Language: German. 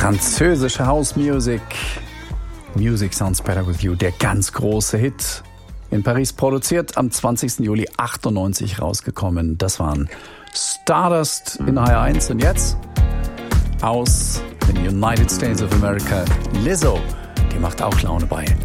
Französische House Music. Music Sounds Better With You, der ganz große Hit. In Paris produziert, am 20. Juli 98 rausgekommen. Das waren Stardust in HR1 und jetzt aus den United States of America Lizzo. Die macht auch Laune bei